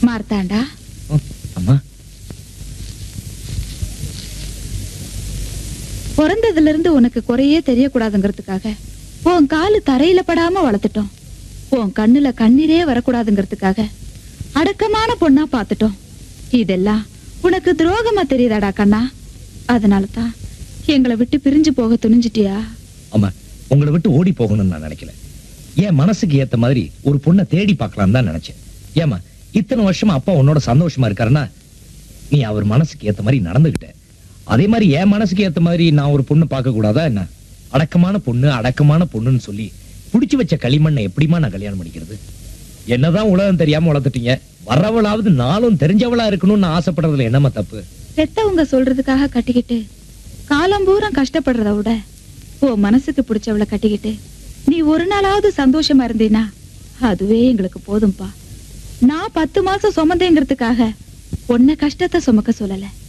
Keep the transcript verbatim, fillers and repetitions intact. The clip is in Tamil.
மார்த்தாண்டா. அம்மா, பிறந்ததுல இருந்து உனக்கு குறையே தெரியக்கூடாதுங்கிறதுக்காக உன் காலு தரையில படாம வளர்த்துட்டோம். உன் கண்ணுல கண்ணீரே வரக்கூடாதுங்கிறதுக்காக அடக்கமான பொண்ணா பாத்துட்டோம். இதெல்லாம் உனக்கு துரோகமா தெரியுதாடா கண்ணா? அதனாலதான் எங்களை விட்டு பிரிஞ்சு போக துணிஞ்சிட்டியா? அம்மா, உங்களை விட்டு ஓடி போகணும்னு நான் நினைக்கல. என் மனசுக்கு ஏத்த மாதிரி ஒரு பொண்ணை தேடி பார்க்கலாம் தான் நினைச்சேன். ஏமா, இத்தனை வருஷமா அப்பா உன்னோட சந்தோஷமா இருக்காருன்னா நீ அவர் மனசுக்கு ஏத்த மாதிரி நடந்துகிட்ட. அதே மாதிரி என் மனசுக்கு ஏத்த மாதிரி நான் ஒரு பொண்ணு பார்க்க கூடாதா என்ன? அடக்கமான பொண்ணு அடக்கமான பொண்ணுன்னு சொல்லி புடிச்சு வச்ச களிமண்ணை எப்படிமா நான் கல்யாணம் பண்ணிக்கிறது? என்னதான் உலகம் தெரியாம வளர்த்துட்டீங்க. வர்றவளாவது நாளும் தெரிஞ்சவளா இருக்கணும்னு ஆசைப்படுறதுல என்னமா தப்பு? பெத்தவங்க சொல்றதுக்காக கட்டிக்கிட்டு காலம் பூரா கஷ்டப்படுறத விட உன் மனசுக்கு பிடிச்சவளை கட்டிக்கிட்டு நீ ஒரு நாளாவது சந்தோஷமா இருந்தீனா அதுவே எங்களுக்கு போதும்பா. நான் பத்து மாசம் சுமந்தேங்கிறதுக்காக உன்னை கஷ்டத்தை சுமக்க சொல்லல.